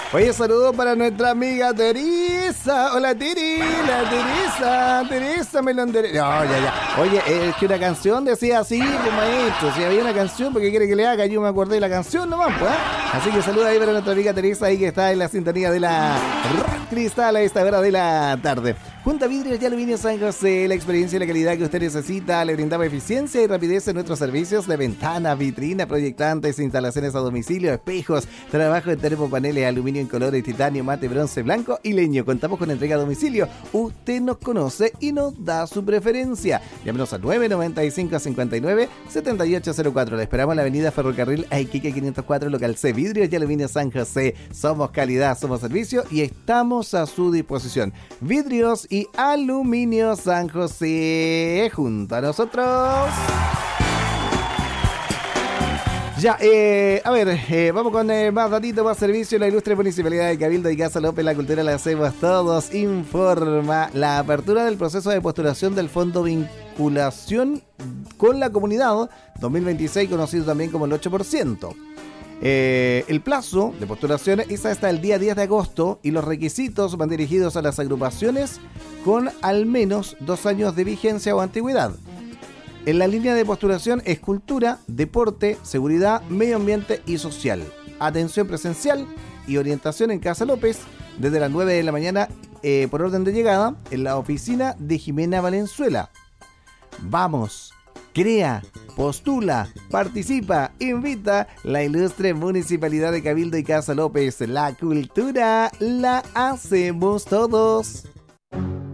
Oye, saludos para nuestra amiga Teresa. Hola, Teresa Melondere. No, ya. Oye, es que una canción decía así, pues, maestro. Si había una canción, ¿por qué quiere que le haga? Yo me acordé de la canción nomás, pues. Así que saluda ahí para nuestra amiga Teresa, ahí que está en la sintonía de la Cristal a esta hora de la tarde. Junta Vidrios y Aluminio San José, la experiencia y la calidad que usted necesita. Le brindamos eficiencia y rapidez en nuestros servicios de ventana, vitrina, proyectantes, instalaciones a domicilio, espejos, trabajo en termopaneles, aluminio en colores, titanio, mate, bronce, blanco y leño. Contamos con entrega a domicilio. Usted nos conoce y nos da su preferencia. Llámenos al 995-59-7804. Le esperamos en la avenida Ferrocarril a Iquique 504, local C. Vidrios y Aluminio San José. Somos calidad, somos servicio y estamos a su disposición. Vidrios y Aluminio San José, junto a nosotros. Ya, a ver, vamos con más datitos, más servicio. La ilustre Municipalidad de Cabildo y Casa López, la cultura la hacemos todos, informa la apertura del proceso de postulación del Fondo Vinculación con la Comunidad 2026, conocido también como el 8%. El plazo de postulación es hasta el día 10 de agosto y los requisitos van dirigidos a las agrupaciones con al menos 2 años de vigencia o antigüedad. En la línea de postulación es cultura, deporte, seguridad, medio ambiente y social. Atención presencial y orientación en Casa López desde las 9 de la mañana por orden de llegada en la oficina de Jimena Valenzuela. Vamos. Crea, postula, participa, invita la ilustre Municipalidad de Cabildo y Casa López. La cultura la hacemos todos.